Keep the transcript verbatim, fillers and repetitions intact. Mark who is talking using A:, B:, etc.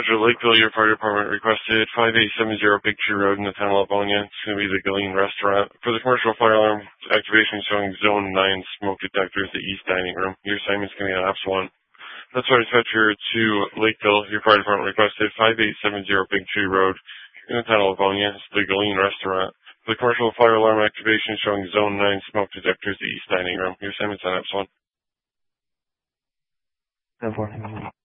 A: Dispatcher Lakeville, your fire department requested five eight seven zero Big Tree Road in the town of Livonia. It's going to be the Galeen Restaurant. For the commercial fire alarm activation showing Zone nine smoke detectors, the East Dining Room. Your assignment's going to be on Ops one. That's why Dispatcher to Lakeville, your fire department requested five eight seven zero Big Tree Road in the town of Livonia. It's the Galeen Restaurant. For the commercial fire alarm activation showing Zone nine smoke detectors, the East Dining Room. Your assignment's on Ops one.
B: ten four.